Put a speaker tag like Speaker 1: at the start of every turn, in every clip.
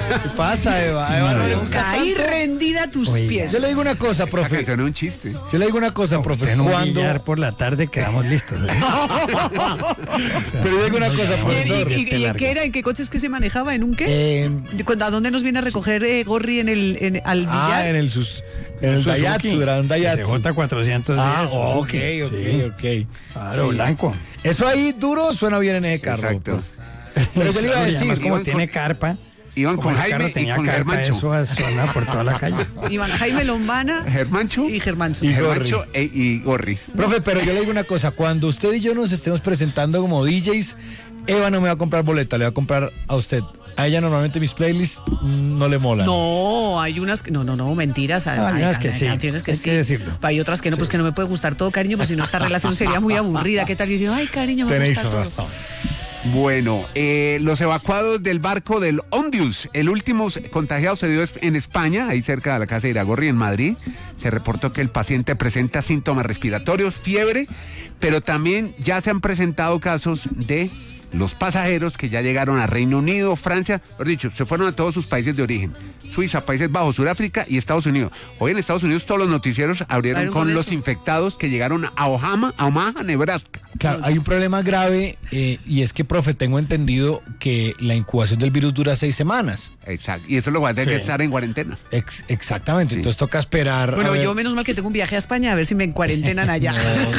Speaker 1: ¿Qué pasa, Eva? Eva no le gusta
Speaker 2: Caí
Speaker 1: tanto.
Speaker 2: rendida a tus pies.
Speaker 1: Yo le digo una cosa, profe.
Speaker 3: Acá no es un chiste.
Speaker 1: Yo le digo una cosa, profe.
Speaker 4: En un
Speaker 1: Cuando...
Speaker 4: billar por la tarde quedamos listos.
Speaker 1: Pero yo digo una cosa,
Speaker 4: ¿Y-
Speaker 1: profesor.
Speaker 2: ¿Y en qué era? ¿En qué coches que se manejaba? ¿En un qué? ¿A dónde nos viene a recoger Gorri al billar?
Speaker 1: En el Daihatsu, era un Daihatsu.
Speaker 4: SJ410.
Speaker 1: Ok.
Speaker 4: Claro,
Speaker 1: Sí.
Speaker 4: blanco.
Speaker 1: Eso ahí duro suena bien en ese carro.
Speaker 3: Exacto.
Speaker 1: Pues. Pero yo le iba a
Speaker 4: Y
Speaker 1: decir,
Speaker 4: además, como
Speaker 3: iban
Speaker 4: tiene
Speaker 3: con-
Speaker 4: carpa.
Speaker 3: iban
Speaker 4: como
Speaker 3: con
Speaker 4: el
Speaker 3: Jaime
Speaker 4: carro
Speaker 3: y
Speaker 4: tenía
Speaker 3: con
Speaker 4: carpa,
Speaker 3: Germancho.
Speaker 4: eso suena por toda la calle.
Speaker 2: Iván Jaime Lombana
Speaker 3: Germancho
Speaker 2: y Germancho.
Speaker 1: Y
Speaker 3: Germancho y Gorri.
Speaker 1: profe, pero yo le digo una cosa, cuando usted y yo nos estemos presentando como DJs, Eva no me va a comprar boleta, le va a comprar a usted. A ella normalmente mis playlists no le molan.
Speaker 2: No, hay unas que... No, mentiras.
Speaker 4: hay unas que sí,
Speaker 2: canciones que
Speaker 4: hay
Speaker 2: sí.
Speaker 4: que decirlo.
Speaker 2: Hay otras que no, pues que no me puede gustar todo, cariño, pues si no esta relación sería muy aburrida. ¿Qué tal? Y yo, ay, cariño, me
Speaker 1: Tenéis
Speaker 2: gusta todo.
Speaker 1: razón.
Speaker 3: Bueno, los evacuados del barco del Ondius, el último contagiado se dio en España, ahí cerca de la casa de Iragorri, en Madrid. Se reportó que el paciente presenta síntomas respiratorios, fiebre, pero también ya se han presentado casos de los pasajeros que ya llegaron a Reino Unido, Francia, mejor dicho, se fueron a todos sus países de origen. Suiza, Países Bajos, Sudáfrica y Estados Unidos. Hoy en Estados Unidos todos los noticieros abrieron
Speaker 2: Claro,
Speaker 3: con
Speaker 2: con
Speaker 3: los
Speaker 2: eso.
Speaker 3: infectados que llegaron a Omaha, Nebraska.
Speaker 1: Claro, hay un problema grave y es que, profe, tengo entendido que la incubación del virus dura 6 semanas.
Speaker 3: Exacto. Y eso lo va a tener que estar en cuarentena.
Speaker 1: Exactamente,
Speaker 3: Sí.
Speaker 1: entonces toca esperar.
Speaker 2: Bueno,
Speaker 1: a ver.
Speaker 2: yo menos mal que tengo un viaje a España a ver si me encuarentenan allá.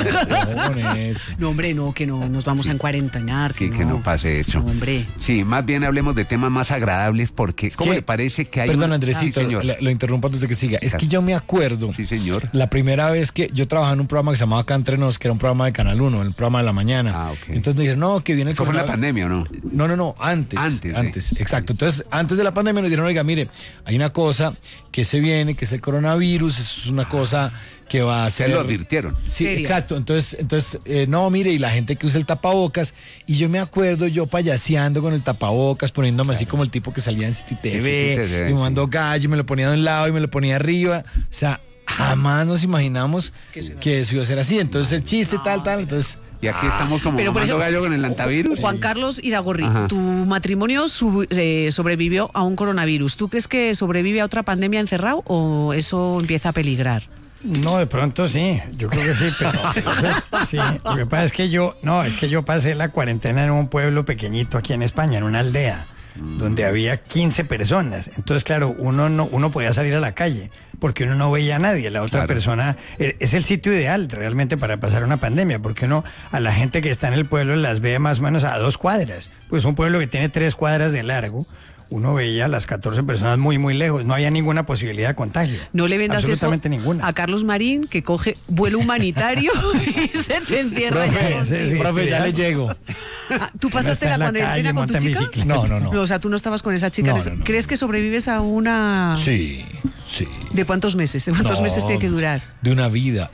Speaker 1: No, con eso.
Speaker 2: No, hombre, no, que no nos vamos a encuarentenar.
Speaker 3: Sí, que no pase eso.
Speaker 2: No, hombre.
Speaker 3: Sí, más bien hablemos de temas más agradables porque ¿cómo
Speaker 1: que-
Speaker 3: le parece que hay
Speaker 1: Perdón,
Speaker 3: un-
Speaker 1: Andresito,
Speaker 3: Sí, señor.
Speaker 1: lo interrumpo antes de que siga. Es que yo me acuerdo
Speaker 3: Sí, señor.
Speaker 1: la primera vez que yo trabajaba en un programa que se llamaba Acá Entre Nos, que era un programa de Canal 1, el programa de la mañana.
Speaker 3: Ah, ok.
Speaker 1: Entonces me dijeron, no, que viene el
Speaker 3: Eso fue en la
Speaker 1: coronavirus.
Speaker 3: pandemia, ¿o no?
Speaker 1: No, antes.
Speaker 3: Antes,
Speaker 1: Exacto. Entonces, antes de la pandemia nos dijeron, oiga, mire, hay una cosa que se viene, que es el coronavirus, eso es una cosa que va a
Speaker 3: Se
Speaker 1: ser...
Speaker 3: lo advirtieron.
Speaker 1: Sí,
Speaker 2: Seria.
Speaker 1: exacto. Entonces, no, mire, y la gente que usa el tapabocas, y yo me acuerdo yo payaseando con el tapabocas, poniéndome así como el tipo que salía en City TV,
Speaker 3: En City TV,
Speaker 1: y me mandó gallo, y me lo ponía de un lado y me lo ponía arriba. O sea, jamás nos imaginamos que eso iba a ser así. Entonces, el chiste, tal, entonces...
Speaker 3: Y aquí estamos como
Speaker 2: Pero, por
Speaker 3: mamando
Speaker 2: ejemplo,
Speaker 3: gallo con el antivirus.
Speaker 2: Juan Carlos Iragorri,
Speaker 3: Ajá.
Speaker 2: tu matrimonio sobrevivió a un coronavirus. ¿Tú crees que sobrevive a otra pandemia encerrado o eso empieza a peligrar?
Speaker 4: No, de pronto sí, yo creo que sí, pero sí, lo que pasa es que yo pasé la cuarentena en un pueblo pequeñito aquí en España, en una aldea, donde había 15 personas. Entonces, claro, uno podía salir a la calle, porque uno no veía a nadie. La otra
Speaker 3: Claro.
Speaker 4: persona es el sitio ideal realmente para pasar una pandemia, porque uno a la gente que está en el pueblo las ve más o menos a 2 cuadras. Pues un pueblo que tiene 3 cuadras de largo. Uno veía a las 14 personas muy, muy lejos. No había ninguna posibilidad de contagio.
Speaker 2: No le vendas eso
Speaker 4: absolutamente ninguna.
Speaker 2: a Carlos Marín, que coge vuelo humanitario y se te encierra allá
Speaker 1: Profe,
Speaker 2: contigo.
Speaker 4: sí,
Speaker 1: profe, ya le llego.
Speaker 2: ¿Tú pasaste
Speaker 4: Uno está
Speaker 2: la
Speaker 4: en la
Speaker 2: cuarentena
Speaker 4: calle,
Speaker 2: con tu
Speaker 4: monta en
Speaker 2: chica?
Speaker 4: bicicleta.
Speaker 1: No.
Speaker 2: O sea, tú no estabas con esa chica.
Speaker 1: No.
Speaker 2: ¿Crees que sobrevives a una...
Speaker 1: Sí.
Speaker 2: ¿De cuántos meses? ¿De cuántos
Speaker 1: No,
Speaker 2: meses tiene que durar?
Speaker 1: De una vida.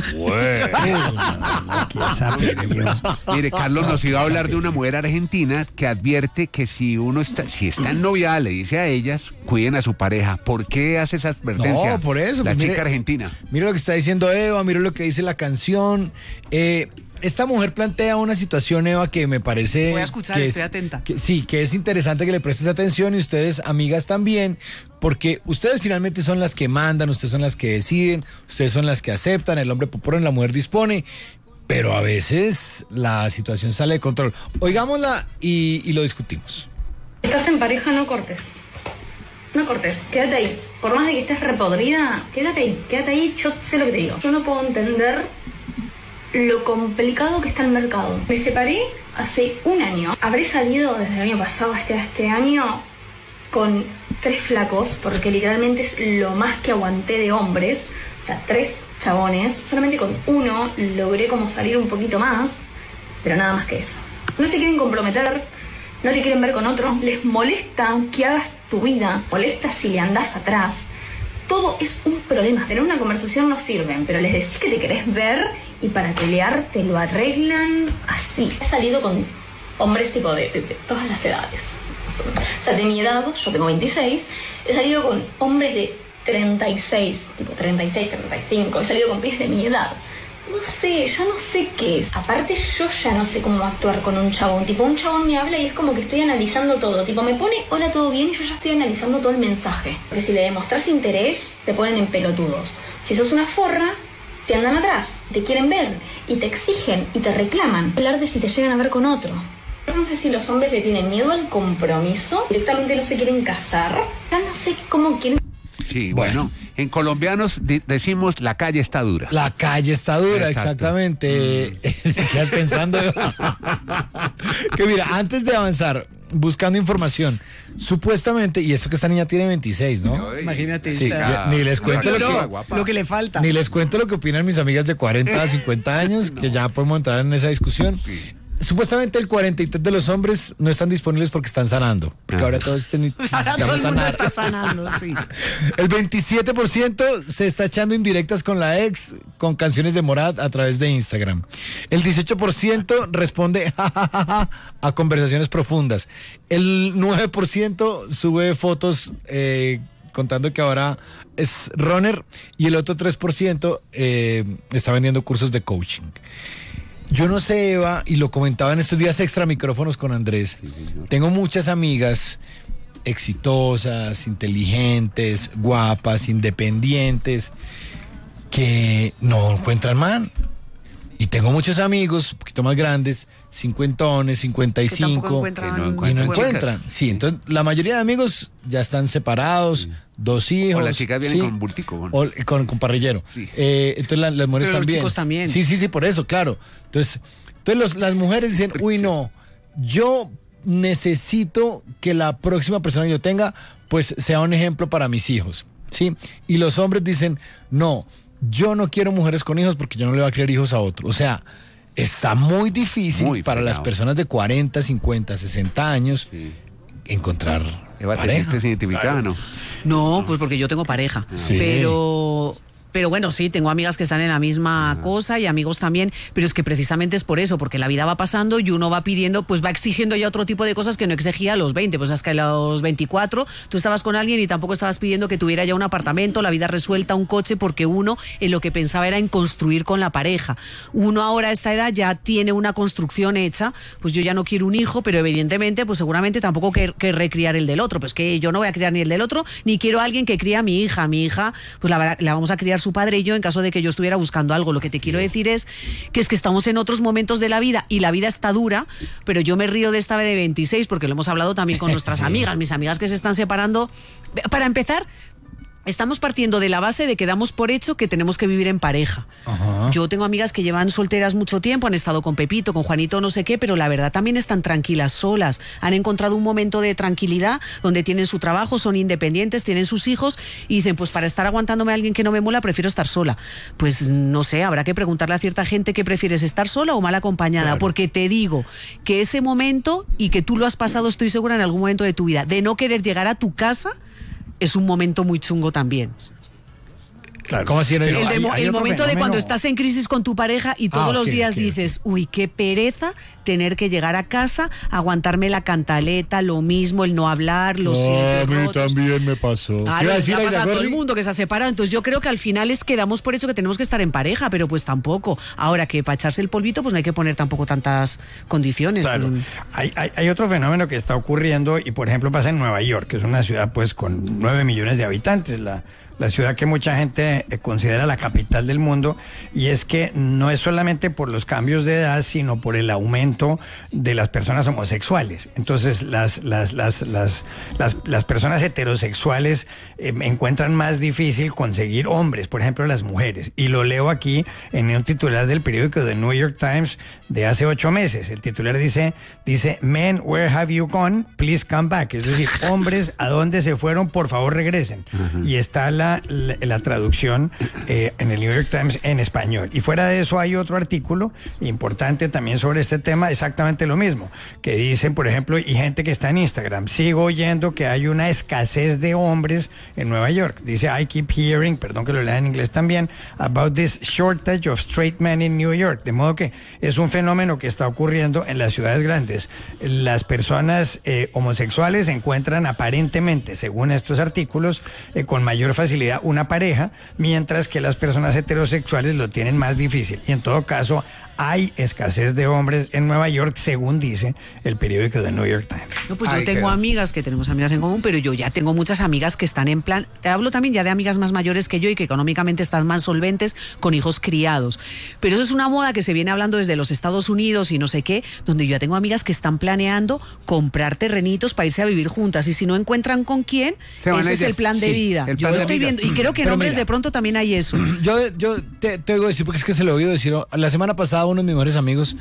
Speaker 4: Qué saperío.
Speaker 3: Mire, Carlos nos iba a hablar de una mujer argentina que advierte que si está en novia, le dice a ellas, cuiden a su pareja. ¿Por qué hace esa advertencia?
Speaker 1: No, por eso,
Speaker 3: La
Speaker 1: pues,
Speaker 3: chica
Speaker 1: mire-
Speaker 3: argentina.
Speaker 1: Mira lo que está diciendo Eva, mira lo que dice la canción. Esta mujer plantea una situación, Eva, que me parece...
Speaker 2: Voy a escuchar,
Speaker 1: que
Speaker 2: estoy atenta.
Speaker 1: Sí, que es interesante que le prestes atención y ustedes, amigas, también, porque ustedes finalmente son las que mandan, ustedes son las que deciden, ustedes son las que aceptan, el hombre propone, la mujer dispone, pero a veces la situación sale de control. Oigámosla y lo discutimos.
Speaker 5: Estás en pareja, no cortes. No cortes, quédate ahí. Por más de que estés repodrida, quédate ahí, yo sé lo que te digo. Yo no puedo entender lo complicado que está el mercado. Me separé hace 1 año. Habré salido desde el año pasado hasta este año con 3 flacos, porque literalmente es lo más que aguanté de hombres. O sea, 3 chabones. Solamente con 1 logré como salir un poquito más, pero nada más que eso. No se quieren comprometer, no te quieren ver con otro, les molesta que hagas tu vida, molesta si le andás atrás. Todo es un problema. Tener una conversación no sirve, pero les decís que te querés ver y para pelear te lo arreglan así. He salido con hombres tipo de todas las edades. O sea, de mi edad, yo tengo 26, he salido con hombres de 36, tipo 36, 35, he salido con pies de mi edad. No sé, ya no sé qué es. Aparte yo ya no sé cómo actuar con un chabón. Tipo, un chabón me habla y es como que estoy analizando todo. Tipo, me pone, hola, ¿todo bien? Y yo ya estoy analizando todo el mensaje. Porque si le demostras interés, te ponen en pelotudos. Si sos una forra, te andan atrás, te quieren ver y te exigen y te reclaman. Hablar de si te llegan a ver con otro. Yo no sé si los hombres le tienen miedo al compromiso, directamente no se quieren casar. Ya no sé cómo quieren...
Speaker 3: Sí, bueno, en colombianos decimos la calle está dura.
Speaker 1: La calle está dura,
Speaker 3: Exacto.
Speaker 1: exactamente. ¿Qué estás pensando? Que mira, antes de avanzar, buscando información, supuestamente, y esto que esta niña tiene 26, ¿no?
Speaker 2: Imagínate.
Speaker 1: Sí,
Speaker 2: esta-
Speaker 1: ni les cuento
Speaker 2: lo que le falta.
Speaker 1: Ni les cuento lo que opinan mis amigas de 40 a 50 años, que ya podemos entrar en esa discusión. Supuestamente el 43% de los hombres no están disponibles porque están sanando. Porque ahora todos
Speaker 2: Ahora
Speaker 1: necesitamos
Speaker 2: todo el mundo
Speaker 1: sanar.
Speaker 2: está sanando, sí.
Speaker 1: El 27% se está echando indirectas con la ex con canciones de Morat a través de Instagram. El 18% responde ja, ja, ja, ja, a conversaciones profundas. El 9% sube fotos contando que ahora es runner y el otro 3% está vendiendo cursos de coaching. Yo no sé, Eva, y lo comentaba en estos días extra micrófonos con Andrés, tengo muchas amigas exitosas, inteligentes, guapas, independientes, que no encuentran man. Y tengo muchos amigos, un poquito más grandes, 50, 55,
Speaker 2: encuentran,
Speaker 3: que no
Speaker 1: y no
Speaker 3: encuentran
Speaker 1: encuentran.
Speaker 3: chicas.
Speaker 1: Sí, entonces la mayoría de amigos ya están separados, 2 hijos.
Speaker 3: O las chicas vienen
Speaker 1: sí,
Speaker 3: con bultico. Bueno.
Speaker 1: o con parrillero.
Speaker 3: Sí.
Speaker 1: Entonces las mujeres
Speaker 2: Pero los
Speaker 1: también.
Speaker 2: chicos también.
Speaker 1: Sí, por eso, claro. Entonces las mujeres dicen, uy, no, yo necesito que la próxima persona que yo tenga, pues sea un ejemplo para mis hijos, ¿sí? Y los hombres dicen, no, yo no quiero mujeres con hijos porque yo no le voy a criar hijos a otro. O sea, está muy difícil
Speaker 3: Muy
Speaker 1: para las
Speaker 3: fregado.
Speaker 1: personas de 40, 50, 60 años encontrar
Speaker 3: Eva, ¿te
Speaker 1: pareja.
Speaker 3: sientes identificada, no?
Speaker 2: No, pues porque yo tengo pareja.
Speaker 1: Sí.
Speaker 2: Pero bueno, sí, tengo amigas que están en la misma cosa y amigos también, pero es que precisamente es por eso, porque la vida va pasando y uno va pidiendo, pues va exigiendo ya otro tipo de cosas que no exigía a los 20, pues es que a los 24 tú estabas con alguien y tampoco estabas pidiendo que tuviera ya un apartamento, la vida resuelta, un coche, porque uno en lo que pensaba era en construir con la pareja. Uno ahora a esta edad ya tiene una construcción hecha, pues yo ya no quiero un hijo, pero evidentemente, pues seguramente tampoco querré criar el del otro, pues que yo no voy a criar ni el del otro, ni quiero a alguien que cría a mi hija, pues la vamos a criar su padre y yo en caso de que yo estuviera buscando algo. Lo que te quiero decir es que estamos en otros momentos de la vida y la vida está dura, pero yo me río de esta de 26 porque lo hemos hablado también con nuestras amigas, mis amigas que se están separando. Para empezar, estamos partiendo de la base de que damos por hecho que tenemos que vivir en pareja.
Speaker 1: Ajá.
Speaker 2: Yo tengo amigas que llevan solteras mucho tiempo, han estado con Pepito, con Juanito, no sé qué, pero la verdad también están tranquilas, solas. Han encontrado un momento de tranquilidad donde tienen su trabajo, son independientes, tienen sus hijos y dicen, pues para estar aguantándome a alguien que no me mola, prefiero estar sola. Pues no sé, habrá que preguntarle a cierta gente que prefieres estar sola o mal acompañada,
Speaker 1: Claro.
Speaker 2: porque te digo que ese momento, y que tú lo has pasado, estoy segura, en algún momento de tu vida, de no querer llegar a tu casa, es un momento muy chungo también.
Speaker 4: Claro.
Speaker 1: ¿Cómo así?
Speaker 4: Pero
Speaker 2: El
Speaker 4: hay otro
Speaker 2: momento de
Speaker 4: fenómeno.
Speaker 2: cuando estás en crisis con tu pareja y todos los
Speaker 1: ok,
Speaker 2: días
Speaker 1: ok.
Speaker 2: dices, uy, qué pereza tener que llegar a casa, aguantarme la cantaleta, lo mismo, el no hablar, los
Speaker 1: a mí
Speaker 2: rotos.
Speaker 1: también me pasó. ¿Qué
Speaker 2: Claro,
Speaker 1: iba a decir,
Speaker 2: ya
Speaker 1: Aida
Speaker 2: pasa a todo el
Speaker 1: Gorri?
Speaker 2: mundo que se ha separado. Entonces yo creo que al final es que damos por hecho que tenemos que estar en pareja, pero pues tampoco. Ahora que para echarse el polvito, pues no hay que poner tampoco tantas condiciones.
Speaker 4: Claro. Hay otro fenómeno que está ocurriendo y, por ejemplo, pasa en Nueva York, que es una ciudad pues con 9 millones de habitantes, la ciudad que mucha gente considera la capital del mundo, y es que no es solamente por los cambios de edad, sino por el aumento de las personas homosexuales. Entonces, las personas heterosexuales encuentran más difícil conseguir hombres, por ejemplo, las mujeres. Y lo leo aquí en un titular del periódico The New York Times de hace 8 meses. El titular dice, Men, where have you gone? Please come back. Es decir, hombres, ¿a dónde se fueron? Por favor, regresen. Y está la traducción en el New York Times en español. Y fuera de eso hay otro artículo importante también sobre este tema, exactamente lo mismo, que dicen, por ejemplo, y gente que está en Instagram, sigo oyendo que hay una escasez de hombres en Nueva York. Dice, I keep hearing, perdón que lo lea en inglés también, about this shortage of straight men in New York. De modo que es un fenómeno que está ocurriendo en las ciudades grandes. Las personas homosexuales se encuentran aparentemente, según estos artículos, con mayor facilidad facilidad una pareja, mientras que las personas heterosexuales lo tienen más difícil. Y en todo caso, hay escasez de hombres en Nueva York, según dice el periódico The New York Times.
Speaker 2: No, pues
Speaker 3: Ahí
Speaker 2: yo tengo
Speaker 3: quedó.
Speaker 2: amigas que tenemos amigas en común, pero yo ya tengo muchas amigas que están en plan, te hablo también ya de amigas más mayores que yo y que económicamente están más solventes con hijos criados. Pero eso es una moda que se viene hablando desde los Estados Unidos y no sé qué, donde yo ya tengo amigas que están planeando comprar terrenitos para irse a vivir juntas y si no encuentran con quién,
Speaker 3: Se van
Speaker 2: ese
Speaker 3: a
Speaker 2: es
Speaker 3: ir.
Speaker 2: el plan de
Speaker 3: Sí,
Speaker 2: vida.
Speaker 3: el
Speaker 2: Yo
Speaker 3: plan de
Speaker 2: estoy
Speaker 3: vida.
Speaker 2: viendo, y creo que en
Speaker 1: Pero
Speaker 2: hombres
Speaker 1: mira,
Speaker 2: de pronto también hay eso.
Speaker 1: Yo te oigo decir, porque es que se lo he oído decir. La semana pasada uno de mis mejores amigos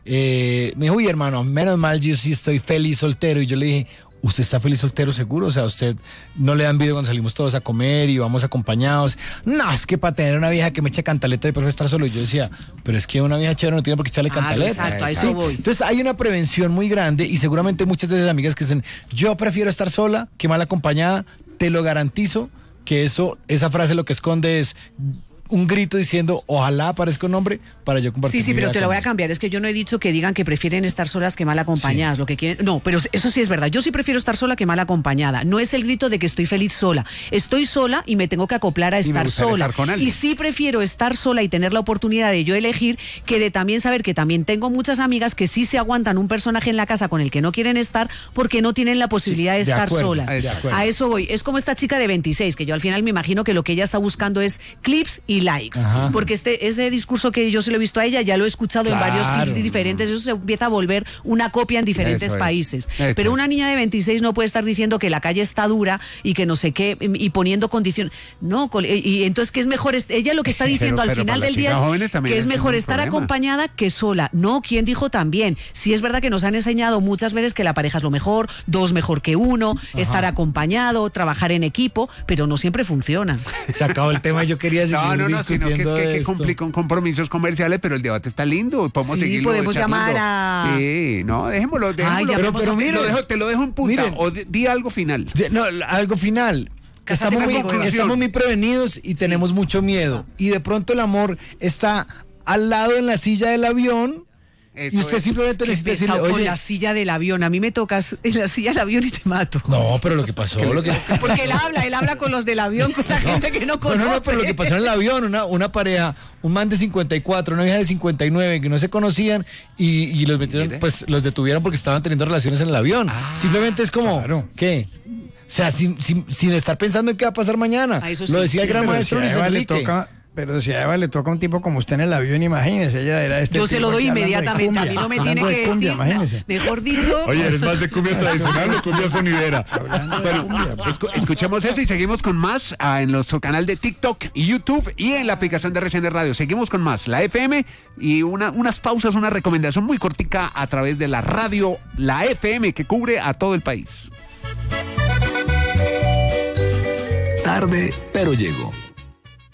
Speaker 1: me dijo, uy, hermano, menos mal, yo sí estoy feliz soltero. Y yo le dije, ¿usted está feliz soltero seguro? O sea, ¿usted no le da envidia cuando salimos todos a comer y vamos acompañados? No, es que para tener una vieja que me eche cantaleta, yo prefiero estar solo. Y yo decía, pero es que una vieja chévere no tiene por qué echarle
Speaker 2: Claro,
Speaker 1: cantaleta.
Speaker 2: exacto, a eso
Speaker 1: Sí.
Speaker 2: voy.
Speaker 1: Entonces hay una prevención muy grande y seguramente muchas de esas amigas que dicen, yo prefiero estar sola que mal acompañada, te lo garantizo que esa frase lo que esconde es un grito diciendo, ojalá aparezca un hombre para yo compartir.
Speaker 2: Sí,
Speaker 1: mi
Speaker 2: pero
Speaker 1: vida
Speaker 2: te lo
Speaker 1: con
Speaker 2: voy a
Speaker 1: él.
Speaker 2: cambiar. Es que yo no he dicho que digan que prefieren estar solas que mal acompañadas.
Speaker 1: Sí.
Speaker 2: Lo que quieren. No, pero eso sí es verdad. Yo sí prefiero estar sola que mal acompañada. No es el grito de que estoy feliz sola. Estoy sola y me tengo que acoplar a
Speaker 3: me
Speaker 2: estar
Speaker 3: gustaría
Speaker 2: sola.
Speaker 3: estar con alguien.
Speaker 2: Y sí prefiero estar sola y tener la oportunidad de yo elegir que de también saber que también tengo muchas amigas que sí se aguantan un personaje en la casa con el que no quieren estar porque no tienen la posibilidad de
Speaker 1: de
Speaker 2: estar
Speaker 1: acuerdo,
Speaker 2: solas.
Speaker 1: de acuerdo.
Speaker 2: A eso voy. Es como esta chica de 26, que yo al final me imagino que lo que ella está buscando es clips y likes.
Speaker 1: Ajá.
Speaker 2: Porque ese discurso que yo se lo he visto a ella, ya lo he escuchado en varios
Speaker 1: Claro.
Speaker 2: clips diferentes, eso se empieza a volver una copia en diferentes
Speaker 3: Eso es.
Speaker 2: países.
Speaker 3: Eso
Speaker 2: Pero
Speaker 3: es.
Speaker 2: una niña de 26 no puede estar diciendo que la calle está dura y que no sé qué, y poniendo condiciones. No, y entonces que es mejor, ella lo que está diciendo
Speaker 3: Pero
Speaker 2: al final
Speaker 3: para
Speaker 2: del
Speaker 3: las
Speaker 2: día
Speaker 3: chicas jóvenes
Speaker 2: es
Speaker 3: también
Speaker 2: que es
Speaker 3: es
Speaker 2: mejor
Speaker 3: un
Speaker 2: estar
Speaker 3: problema.
Speaker 2: acompañada que sola. No, ¿quién dijo también? Sí es verdad que nos han enseñado muchas veces que la pareja es lo mejor, dos mejor que uno, estar acompañado, trabajar en equipo, pero no siempre funciona.
Speaker 1: Se acabó el tema, yo quería seguir
Speaker 3: No, sino que es
Speaker 1: discutiendo
Speaker 3: que
Speaker 1: esto.
Speaker 3: complican compromisos comerciales, pero el debate está lindo. Podemos
Speaker 2: Sí,
Speaker 3: seguirlo
Speaker 2: podemos
Speaker 3: charlando.
Speaker 2: llamar a-
Speaker 3: Sí, no, dejémoslo.
Speaker 2: ya
Speaker 1: pero
Speaker 2: vamos a-
Speaker 1: mire,
Speaker 3: te lo dejo en punta.
Speaker 1: miren.
Speaker 3: O di algo final.
Speaker 1: No, algo final.
Speaker 2: Cásate conmigo, Eva.
Speaker 1: Estamos muy prevenidos y tenemos mucho miedo. Y de pronto el amor está al lado en la silla del avión y
Speaker 3: Eso
Speaker 1: usted
Speaker 3: es.
Speaker 1: simplemente
Speaker 2: Qué
Speaker 1: necesita decirle,
Speaker 2: pesado con
Speaker 1: oye,
Speaker 2: la silla del avión. A mí me tocas en la silla del avión y te mato.
Speaker 1: no, pero lo que pasó,
Speaker 2: Porque él habla con los del avión, con la gente que no conoce.
Speaker 1: No, pero lo que pasó en el avión, una pareja, un man de 54, una vieja de 59 que no se conocían y los metieron,
Speaker 3: Mire.
Speaker 1: pues los detuvieron porque estaban teniendo relaciones en el avión. Simplemente es como,
Speaker 4: claro.
Speaker 1: ¿qué? O sea, sin estar pensando en qué va a pasar mañana.
Speaker 2: Ah, eso sí.
Speaker 1: Lo decía el
Speaker 2: Sí,
Speaker 1: gran
Speaker 4: Pero
Speaker 1: maestro
Speaker 4: si a
Speaker 1: Luis
Speaker 4: Eva le
Speaker 1: Enrique.
Speaker 4: toca, pero si a Eva le toca un tipo como usted en el avión, imagínese, ella era este.
Speaker 2: Yo se lo
Speaker 4: tipo
Speaker 2: doy
Speaker 4: aquí hablando de
Speaker 2: inmediatamente. A mí
Speaker 4: cumbia,
Speaker 2: no me
Speaker 4: hablando
Speaker 2: tiene
Speaker 4: de
Speaker 2: que
Speaker 4: cumbia,
Speaker 2: decir.
Speaker 4: imagínese.
Speaker 2: Mejor dicho.
Speaker 6: Oye, ¿eres más de cumbia tradicional o cumbia sonidera?
Speaker 4: Hablando de
Speaker 3: Bueno,
Speaker 4: cumbia, pues.
Speaker 3: escuchemos eso y seguimos con más en nuestro canal de TikTok y YouTube y en la aplicación de RCN Radio. Seguimos con más, la FM y unas pausas, una recomendación muy cortica a través de la radio, la FM, que cubre a todo el país.
Speaker 7: Tarde, pero llegó.